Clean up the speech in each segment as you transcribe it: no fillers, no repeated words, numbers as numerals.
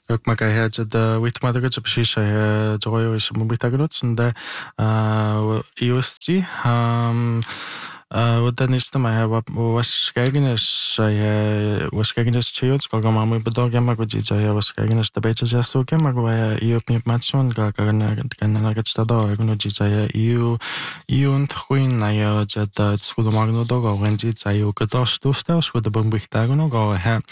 Yok magahed da witmadaga jabshisha joyo is mubitagnut and UST Udan is the my was gaginus was gaginus chios gogamamu bedogamaguji was gaginus the betas yasu gamagwaya European matson ganagachado gunujaya EU and Queen Naya jet Skudamagno dog or when it's a Yokatos to stels with the Bumbitagono go ahead.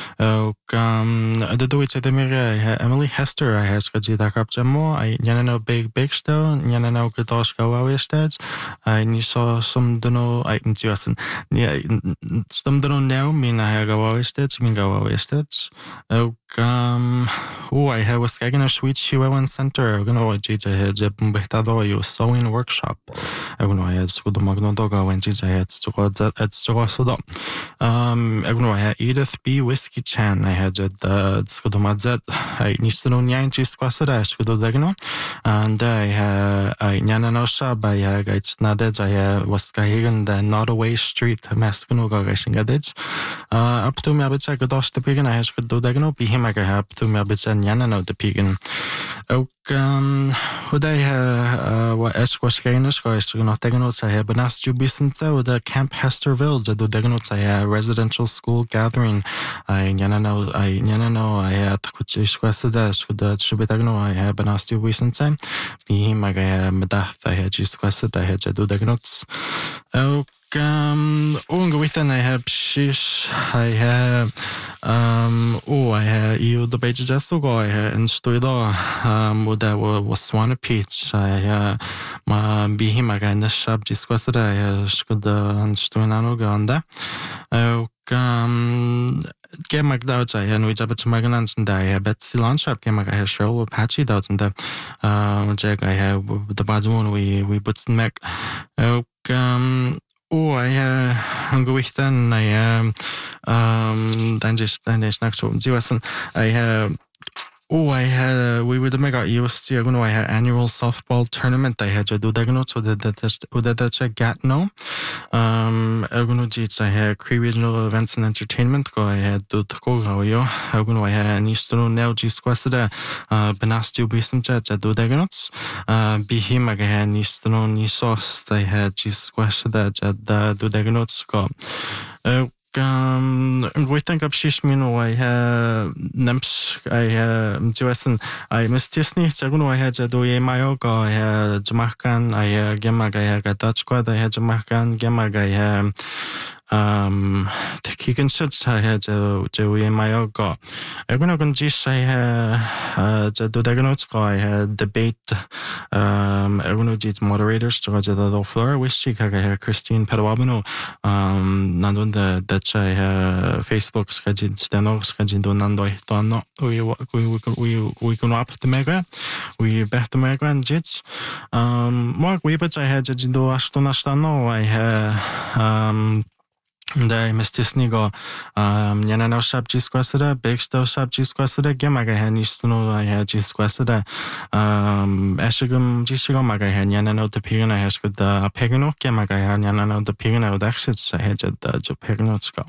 The do it at the mirror Emily Hester I has Kajida Capjamo I Yanano big stone Yanano Katos go steads I saw some dono I can just some dono now mean I go steads mean go steads I have a Skagana sweet Chihuahuan center I'm gonna Jija had Bumbitado you sewing workshop I know I had Skudamagno dog when Jija had at Sogosodo I had Edith B. Whiskey Chan I had the Skudomadzet I Nistano Nyanchi Squasada Skudodagno and I had Nyanano by Gates Nadej I was Kahigan the Nordaway Street Maskunoga Gashingadej up to Mabitsa Godosh the Pigan I had Skudodagno be him I have to Mabitsa Nyanano the Pigan would I what Esquascanus go is not taking notes I have Benas Jubisenta with the Camp Hesterville the Deganotes I have residential school gathering I Yanano I had Kuchishquasada Shubitagno I have Benas Jubisenta be him I have Madath I had Jisquasad I had Jadu Deganotes Ungawitan I have shish I have I have you the pages as so go I have and stuido what that was Swan Peach I ma be him again the shop discussed I should stuinano ganda Get McDouds I and we jab to Maganans and I have Betsy Launchap came I have show Apache doubts and the Jack I have the Bazmoon we put some I have Guichtan I then next to Jiwason I have I had we would make our USC I had annual softball tournament I had to do that so that I got no I had regional events and entertainment go I had to go I had Nistro now Gisquasada Benastiu Bisimja do Daganots be him I had Nistro Nisos I had Gisquasada do Daganots go we think of Shishmino I have Nemps I have Jewessen I missed Disney Seguno I had Jadoye Mayoga I had Jamaican I had Gemag I had Dutch squad I had Jamaican Gemag I had the Keegan Sits I had Joey Mayoga I gonna go Jish I had Jadodaganots I had debate Eguno Jits moderators to the floor wish I had Christine Pedawabano Nandon the Dutch I have Facebook skajin steno skajin do nando tono we can up the mega we bet the mega and jits Mark we but I had Jindo Astonastano I had the Mistisnigo Yanano Shop Gisquasada, Big Stow Shop Gisquasada, Gemaga Hanistano, I had Gisquasada, Ashigum Gishigomaga had Yanano the Pigana has got the Pegano, Gemaga had Yanano the Pigana with exits I had the Peganotsko.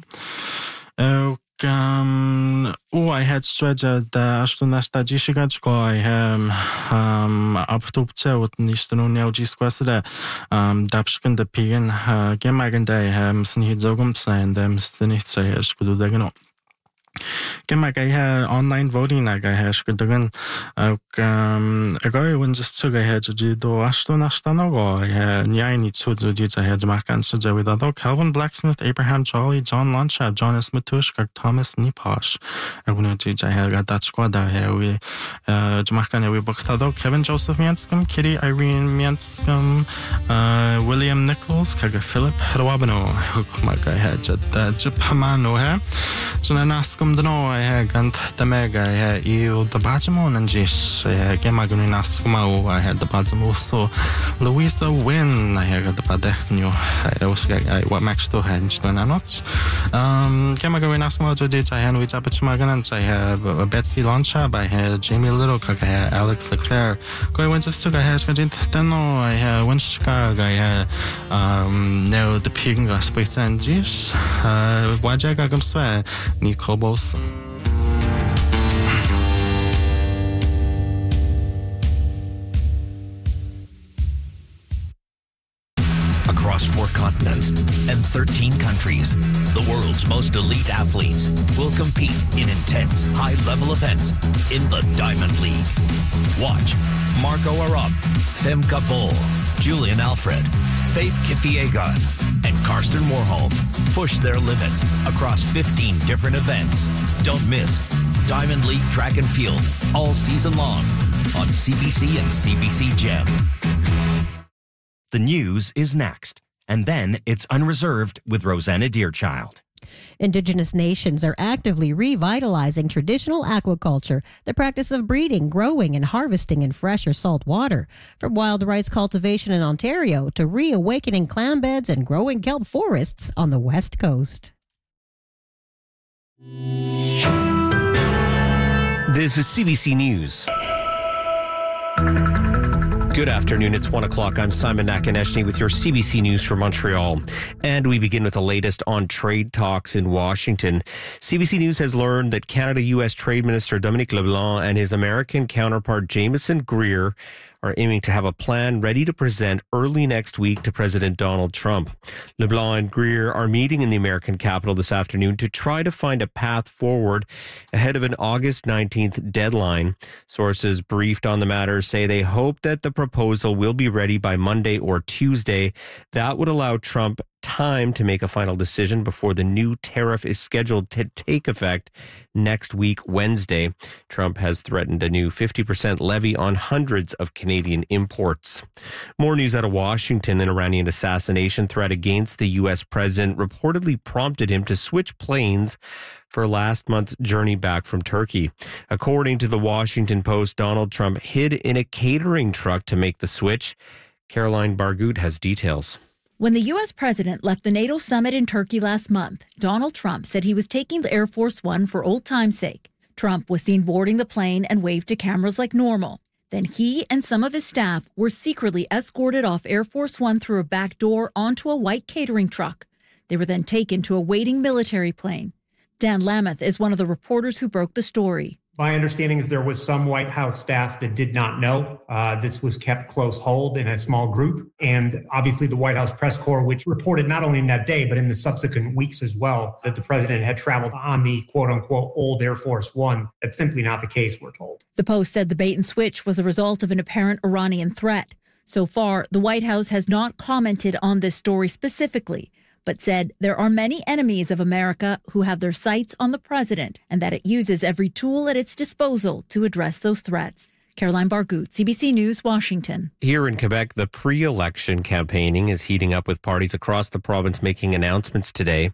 I had stretched the Astonasta Jishigachko. I have up to Pcha with Nistano Neo Gisquasada, Dapskin the Pigan, Gemagan Day, Snihizogums and them Stinitsa has good dagano. Gemag I had online voting I has good again. A guy when just took I had to do Astonastano, I had Yaini Tsuds I had Makan Suja with other Calvin Blacksmith, Abraham Jolly, John Launcha, Jonas Matushka, Thomas Niposh. I wouldn't teach I had got that squad out here. We Jamakan we booked Kevin Joseph Manscom, Kitty Irene Manscom, William Nichols, Kaga Philip Hedawabano, Hookmag I had Japamano hair. So then askum the no I had Gant the Mega, I had you the Bajamon and Jish, I had Gemagun Askumao, I had the Bajamo, so Louisa Win, I had the Badeknu, I was what Max to Hench than anots. Gemagun Askumo Judge, I had with Apachmagan, I have Betsy Launchab, I had Jamie Little, I had Alex Leclerc, going when just took I had Deno, I had Winchkag, I had now the Pinga Split and Jish, Wajagam Swear. Nicole Bolson. continents and 13 countries. The world's most elite athletes will compete in intense, high-level events in the Diamond League. Watch Marco Arop, Femke Bol, Julian Alfred, Faith Kipyegon, and Karsten Warholm push their limits across 15 different events. Don't miss Diamond League Track and Field all season long on CBC and CBC Gem. The news is next, and then it's Unreserved with Rosanna Deerchild. Indigenous nations are actively revitalizing traditional aquaculture, the practice of breeding, growing, and harvesting in fresh or salt water. From wild rice cultivation in Ontario to reawakening clam beds and growing kelp forests on the West Coast. This is CBC News. Good afternoon. It's 1 o'clock. I'm Simon Nakaneshny with your CBC News from Montreal. And we begin with the latest on trade talks in Washington. CBC News has learned that Canada-U.S. Trade Minister Dominic LeBlanc and his American counterpart Jameson Greer are aiming to have a plan ready to present early next week to President Donald Trump. LeBlanc and Greer are meeting in the American capital this afternoon to try to find a path forward ahead of an August 19th deadline. Sources briefed on the matter say they hope that the proposal will be ready by Monday or Tuesday. That would allow Trump time to make a final decision before the new tariff is scheduled to take effect next week, Wednesday. Trump has threatened a new 50% levy on hundreds of Canadian imports. More news out of Washington. An Iranian assassination threat against the U.S. president reportedly prompted him to switch planes for last month's journey back from Turkey. According to the Washington Post, Donald Trump hid in a catering truck to make the switch. Caroline Bargut has details. When the U.S. president left the NATO summit in Turkey last month, Donald Trump said he was taking the Air Force One for old time's sake. Trump was seen boarding the plane and waved to cameras like normal. Then he and some of his staff were secretly escorted off Air Force One through a back door onto a white catering truck. They were then taken to a waiting military plane. Dan Lameth is one of the reporters who broke the story. My understanding is there was some White House staff that did not know. This was kept close hold in a small group. And obviously the White House press corps, which reported not only in that day, but in the subsequent weeks as well, that the president had traveled on the quote unquote old Air Force One. That's simply not the case, we're told. The Post said the bait and switch was a result of an apparent Iranian threat. So far, the White House has not commented on this story specifically, but said there are many enemies of America who have their sights on the president and that it uses every tool at its disposal to address those threats. Caroline Bargut, CBC News, Washington. Here in Quebec, the pre-election campaigning is heating up with parties across the province making announcements today.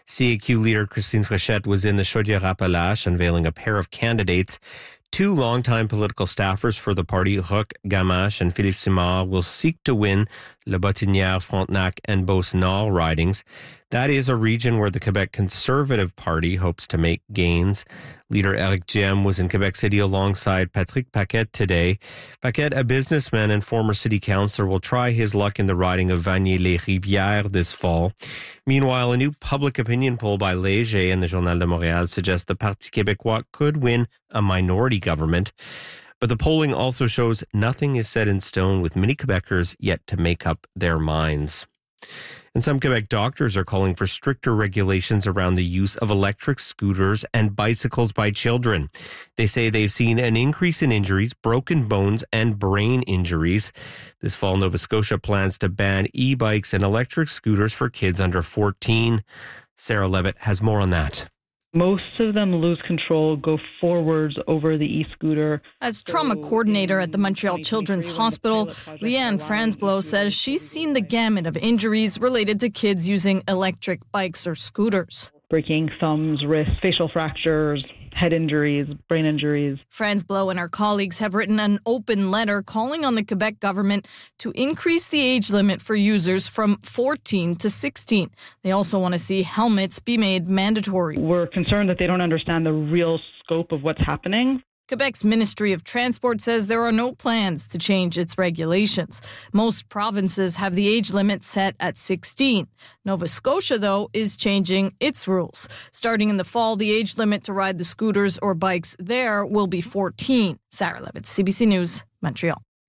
CAQ leader Christine Fréchette was in the Chaudière-Appalaches unveiling a pair of candidates. Two longtime political staffers for the party, Roch Gamache and Philippe Simard, will seek to win Le Botinière, Frontenac and Beauce-Nord ridings. That is a region where the Quebec Conservative Party hopes to make gains. Leader Éric Duhem was in Quebec City alongside Patrick Paquette today. Paquette, a businessman and former city councillor, will try his luck in the riding of Vanier-les-Rivières this fall. Meanwhile, a new public opinion poll by Léger and the Journal de Montréal suggests the Parti québécois could win a minority government. But the polling also shows nothing is set in stone, with many Quebecers yet to make up their minds. And some Quebec doctors are calling for stricter regulations around the use of electric scooters and bicycles by children. They say they've seen an increase in injuries, broken bones, and brain injuries. This fall, Nova Scotia plans to ban e-bikes and electric scooters for kids under 14. Sarah Levitt has more on that. Most of them lose control, go forwards over the e-scooter. As trauma coordinator at the Montreal Children's Hospital, Leanne Franzblow says she's seen the gamut of injuries related to kids using electric bikes or scooters. Breaking thumbs, wrists, facial fractures, head injuries, brain injuries. Franzblow and her colleagues have written an open letter calling on the Quebec government to increase the age limit for users from 14 to 16. They also want to see helmets be made mandatory. We're concerned that they don't understand the real scope of what's happening. Quebec's Ministry of Transport says there are no plans to change its regulations. Most provinces have the age limit set at 16. Nova Scotia, though, is changing its rules. Starting in the fall, the age limit to ride the scooters or bikes there will be 14. Sarah Levitt, CBC News, Montreal.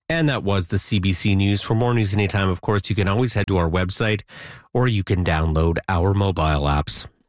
And that was the CBC News. For more news anytime, of course, you can always head to our website or you can download our mobile apps.